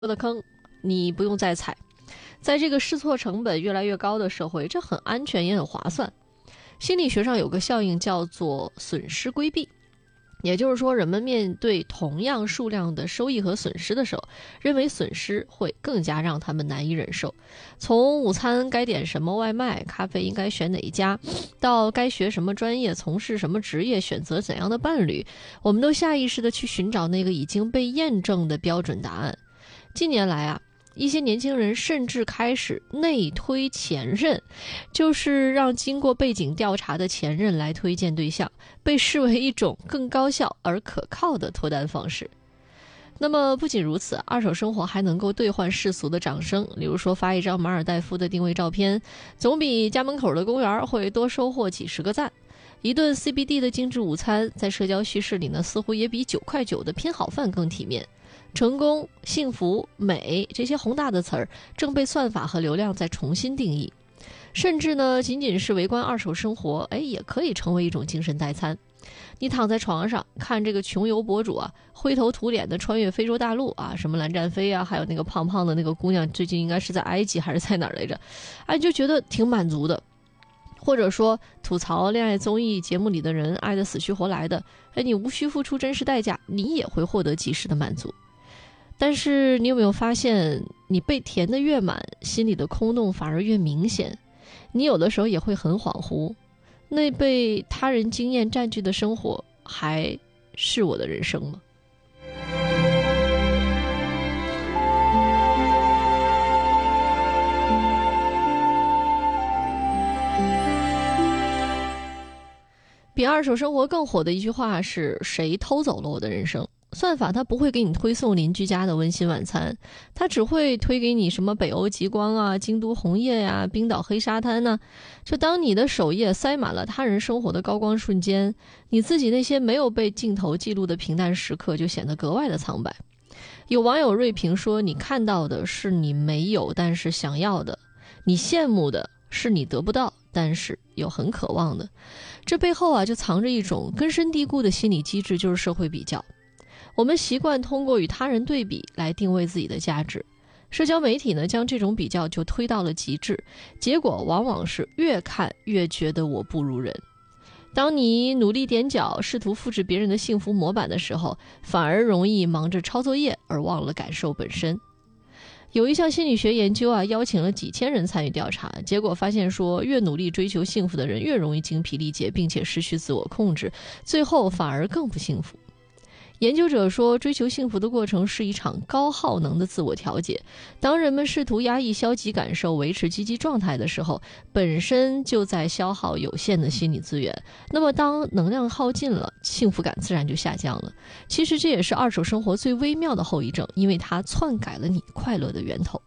的坑你不用再踩。在这个试错成本越来越高的社会，这很安全也很划算。心理学上有个效应叫做损失规避，也就是说，人们面对同样数量的收益和损失的时候，认为损失会更加让他们难以忍受。从午餐该点什么外卖，咖啡应该选哪一家，到该学什么专业，从事什么职业，选择怎样的伴侣，我们都下意识地去寻找那个已经被验证的标准答案。近年来一些年轻人甚至开始内推前任，就是让经过背景调查的前任来推荐对象，被视为一种更高效而可靠的脱单方式。那么不仅如此，二手生活还能够兑换世俗的掌声，例如说发一张马尔代夫的定位照片，总比家门口的公园会多收获几十个赞。一顿 CBD 的精致午餐，在社交叙事里呢，似乎也比9.9块的拼好饭更体面。成功、幸福、美这些宏大的词儿正被算法和流量再重新定义，甚至呢，仅仅是围观二手生活，也可以成为一种精神代餐。你躺在床上看这个穷游博主灰头土脸的穿越非洲大陆什么蓝湛飞还有那个胖胖的那个姑娘，最近应该是在埃及还是在哪儿来着？你就觉得挺满足的。或者说吐槽恋爱综艺节目里的人爱得死去活来的，你无需付出真实代价，你也会获得及时的满足。但是你有没有发现，你被填得越满，心里的空洞反而越明显？你有的时候也会很恍惚，那被他人经验占据的生活，还是我的人生吗？比二手生活更火的一句话是：谁偷走了我的人生？算法它不会给你推送邻居家的温馨晚餐，它只会推给你什么北欧极光京都红叶冰岛黑沙滩就当你的首页塞满了他人生活的高光瞬间，你自己那些没有被镜头记录的平淡时刻就显得格外的苍白。有网友锐评说，你看到的是你没有但是想要的，你羡慕的是你得不到但是又很渴望的。这背后就藏着一种根深蒂固的心理机制，就是社会比较。我们习惯通过与他人对比来定位自己的价值，社交媒体呢将这种比较就推到了极致，结果往往是越看越觉得我不如人。当你努力踮脚试图复制别人的幸福模板的时候，反而容易忙着抄作业而忘了感受本身。有一项心理学研究邀请了几千人参与调查，结果发现说，越努力追求幸福的人越容易精疲力竭，并且失去自我控制，最后反而更不幸福。研究者说，追求幸福的过程是一场高耗能的自我调节。当人们试图压抑消极感受，维持积极状态的时候，本身就在消耗有限的心理资源。那么当能量耗尽了，幸福感自然就下降了。其实这也是二手生活最微妙的后遗症，因为它篡改了你快乐的源头。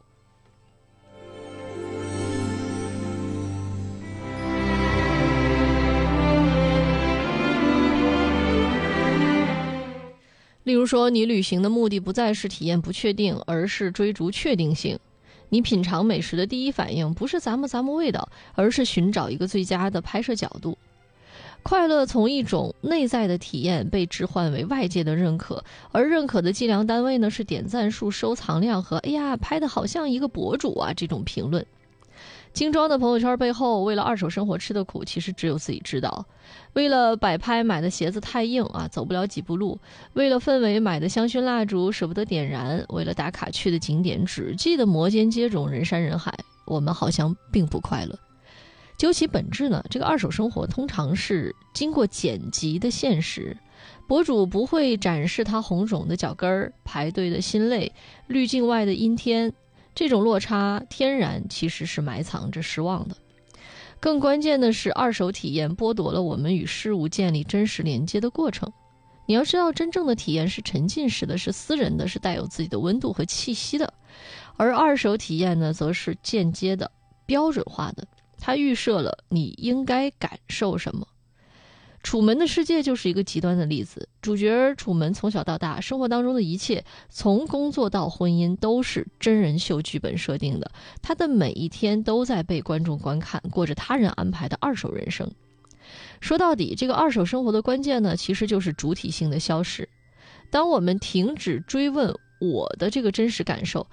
例如说，你旅行的目的不再是体验不确定，而是追逐确定性。你品尝美食的第一反应不是咂摸味道，而是寻找一个最佳的拍摄角度。快乐从一种内在的体验被置换为外界的认可，而认可的计量单位呢是点赞数、收藏量和拍得好像一个博主这种评论。精装的朋友圈背后，为了二手生活吃的苦，其实只有自己知道。为了摆拍买的鞋子太硬走不了几步路；为了氛围买的香薰蜡烛舍不得点燃；为了打卡去的景点只记得摩肩接踵、人山人海，我们好像并不快乐。究其本质呢，这个二手生活通常是经过剪辑的现实。博主不会展示他红肿的脚跟儿、排队的心累、滤镜外的阴天。这种落差天然其实是埋藏着失望的。更关键的是，二手体验剥夺了我们与事物建立真实连接的过程。你要知道，真正的体验是沉浸式的，是私人的，是带有自己的温度和气息的。而二手体验呢，则是间接的、标准化的，它预设了你应该感受什么。楚门的世界就是一个极端的例子。主角楚门从小到大，生活当中的一切，从工作到婚姻，都是真人秀剧本设定的。他的每一天都在被观众观看，过着他人安排的二手人生。说到底，这个二手生活的关键呢，其实就是主体性的消失。当我们停止追问我的这个真实感受，